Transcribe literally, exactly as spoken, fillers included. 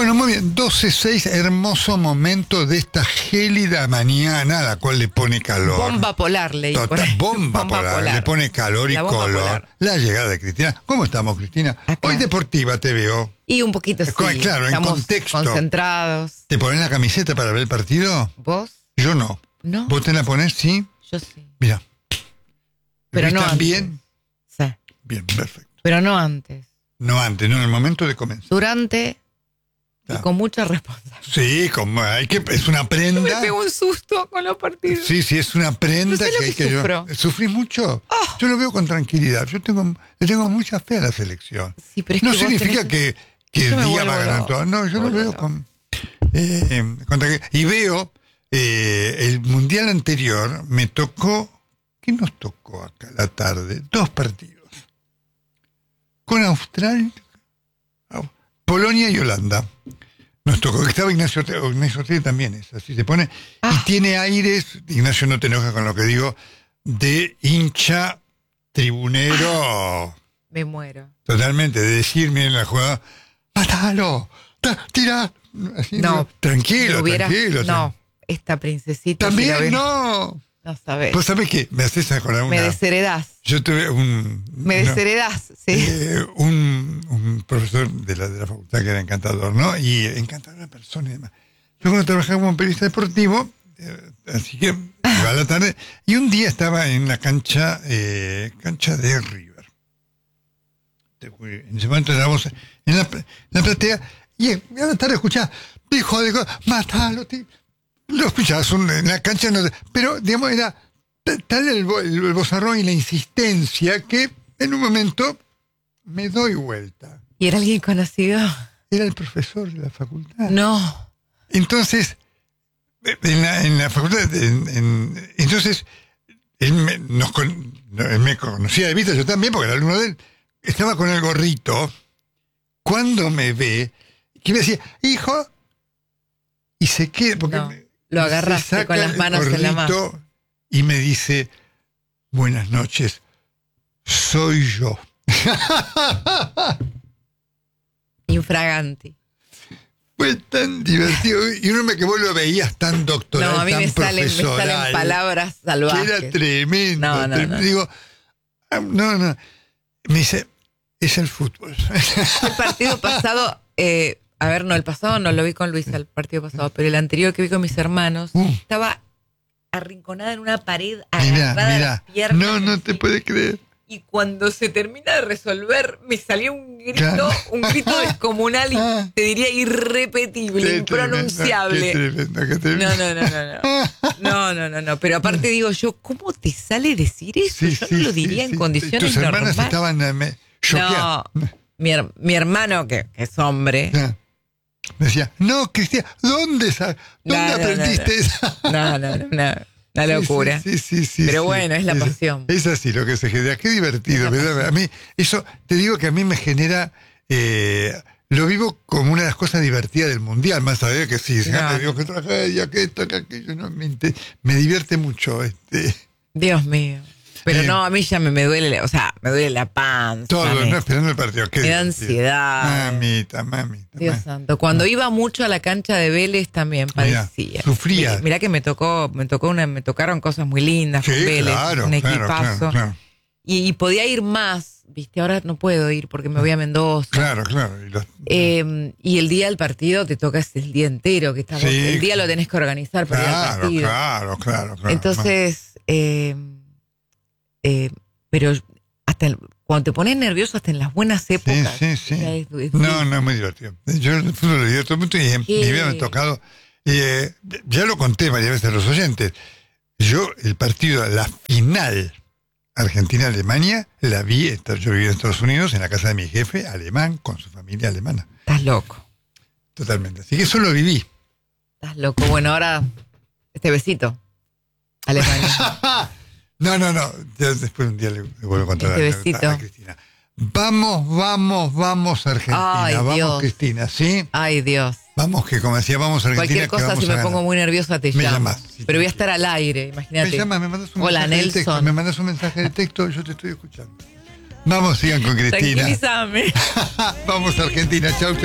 Bueno, muy bien, doce seis, hermoso momento de esta gélida mañana, a la cual le pone calor. Bomba polar, leí. Total, por ahí. bomba, Bomba polar, polar. le pone calor y La bomba color. polar. La llegada de Cristina. ¿Cómo estamos, Cristina? Acá. Hoy deportiva te veo. Y un poquito sí. Claro, en Estamos contexto. concentrados. ¿Te pones la camiseta para ver el partido? ¿Vos? Yo no. No. ¿Vos te la pones? Sí. Yo sí. Mira. Pero no ¿Están antes. bien? Sí. Bien, perfecto. Pero no antes. No antes, no en el momento de comenzar. Durante Claro. y con mucha responsabilidad. Sí, como hay que, es una Yo me prenda. pego un susto con los partidos. Sí, sí, es una prenda No sé lo que hay que que sufro. yo- ¿Sufrís mucho? Oh. Yo lo veo con tranquilidad. Yo tengo, le tengo mucha fe a la selección. Sí, pero es No que vos significa tenés- que, que Yo me el día va a vuelvo ganar loca. todo. No, yo lo Vuelvo veo loca. con, eh, con tranquilidad. Y veo, eh, el mundial anterior me tocó, ¿qué nos tocó acá a la tarde? Dos partidos. Con Australia, Polonia y Holanda. Nos tocó, que estaba Ignacio Ortega, Ignacio Ortega también es, así se pone, Ah. y tiene aires, Ignacio, no te enojas con lo que digo, de hincha tribunero, Me muero. totalmente, de decir, miren la jugada, ¡mátalo! ta- ¡Tira! Así, No. tranquilo, Me hubiera- tranquilo. No, esta princesita. si la También ves- no. No sabes. Vos sabés que me haces acordar una... Me desheredás. Yo tuve un... Me no, desheredás, sí. eh, un, un profesor de la, de la facultad que era encantador, ¿no? Y encantadora persona y demás. Yo cuando trabajaba como periodista deportivo, eh, así que iba a la tarde, y un día estaba en la cancha, eh, cancha de River. En ese momento estábamos en la, en la platea, y a la tarde escuchaba, hijo de... ¡Matalo, tío! Lo escuchabas en la cancha, no, pero digamos era tal el, el, el bozarrón y la insistencia que en un momento me doy vuelta. ¿Y era alguien conocido? Era el profesor de la facultad. No. Entonces, en la, en la facultad, en, en, entonces, él me, nos, él me conocía de vista, yo también, porque era alumno de él, estaba con el gorrito, cuando me ve, que me decía, hijo, y se queda, porque... No. Lo agarraste con las manos en la mano. Y me dice, buenas noches, soy yo. Infraganti. Fue tan divertido. Y uno me que vos lo veías tan doctoral, No, a mí tan me salen, me profesoral, salen palabras que salvajes. era tremendo. No, no, tremendo. no. Digo, ah, no, no. Me dice, es el fútbol. El partido pasado, eh, a ver, no, el pasado no lo vi con Luisa, el partido pasado, pero el anterior que vi con mis hermanos, Uh. estaba arrinconada en una pared, Mira, agarrada a mira. las piernas. No, no así. te puede creer. Y cuando se termina de resolver, me salió un grito, Claro. un grito descomunal y te diría irrepetible, Qué impronunciable. tremendo, qué tremendo, qué tremendo. No, no, no, no, no. No, no, no, no. Pero aparte digo yo, ¿cómo te sale decir eso? Sí, yo sí, no lo sí, diría sí. en condiciones Tus hermanas normales. estaban eh, me, choqueadas. No, mi, her- mi hermano, que, que es hombre. Ya. Me decía, no, Cristina, ¿dónde, sa- ¿dónde No, no, no, aprendiste no. esa? No, no, no, no. Una locura. Sí, sí, sí, sí, Pero sí. bueno, es la Es- pasión. Es así lo que se genera. Qué divertido. Es la ¿verdad? A mí, eso, te digo que a mí me genera, eh, lo vivo como una de las cosas divertidas del mundial, más allá de que sí, No. no. Digo, que tragedia, que esto, que aquello, no, me, inte- me divierte mucho. Este, Dios mío. Pero Eh, no, a mí ya me, me duele, o sea, me duele la panza. todo, me, no esperando el partido. Qué me da divertido. ansiedad. Mamita, mamita. Dios mamita. santo. Cuando iba mucho a la cancha de Vélez también Mirá, padecía. sufría. Mirá que me tocó, me tocó una, me tocaron cosas muy lindas Sí, con Vélez, claro, un claro, equipazo. claro, claro. Y, y podía ir más, viste, ahora no puedo ir porque me voy a Mendoza. Claro, claro. Y los- Eh, y el día del partido te toca el día entero, que estamos, Sí. el día lo tenés que organizar para ir al claro, partido. claro, claro, claro. Entonces, eh, eh, pero hasta el- cuando te pones nervioso, hasta en las buenas Sí, épocas. sí, sí. ya es- es- No, no es muy divertido. Yo el fútbol lo divierto mucho y en ¿Qué? mi vida me ha tocado. Eh, ya lo conté varias veces a los oyentes. Yo, el partido, la final Argentina-Alemania, la vi. Yo viví en Estados Unidos, en la casa de mi jefe, alemán, con su familia alemana. Estás loco, Totalmente. Así que eso lo viví. estás loco. Bueno, ahora, este besito. Alemania. No, no, no. Ya después un día le, le vuelvo a contar Este la anécdota besito. a Cristina. Vamos, vamos, vamos, Argentina. Ay, vamos, Dios. Cristina, ¿sí? Ay, Dios. Vamos, que como decía, vamos, Argentina. Cualquier que cosa, vamos si me a ganar. pongo muy nerviosa, te Me llamo. llamas, sí, Pero voy a sí. estar al aire, imagínate. Me llamas, me mandas un Hola, mensaje de texto. Nelson. Me mandas un mensaje de texto, yo te estoy escuchando. Vamos, sigan con Cristina. Tranquilízame. Vamos, Argentina. Chau, chau.